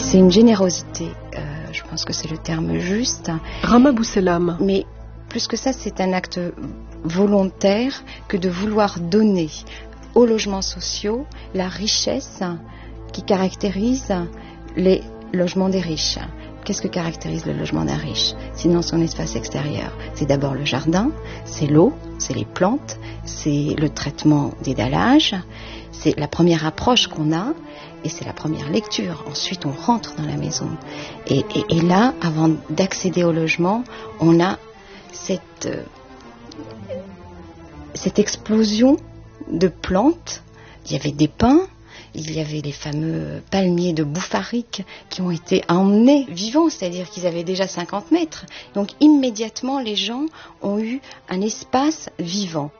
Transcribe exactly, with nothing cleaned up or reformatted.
C'est une générosité, euh, je pense que c'est le terme juste. Rama Bousselam. Mais plus que ça, c'est un acte volontaire que de vouloir donner aux logements sociaux la richesse qui caractérise les logements des riches. Qu'est-ce que caractérise le logement d'un riche? Sinon son espace extérieur. C'est d'abord le jardin, c'est l'eau, c'est les plantes, c'est le traitement des dallages, c'est la première approche qu'on a et c'est la première lecture. Ensuite, on rentre dans la maison. Et, et, et là, avant d'accéder au logement, on a cette, euh, cette explosion de plantes. Il y avait des pins, il y avait les fameux palmiers de Bouffarique qui ont été emmenés vivants, c'est-à-dire qu'ils avaient déjà cinquante mètres. Donc immédiatement, les gens ont eu un espace vivant.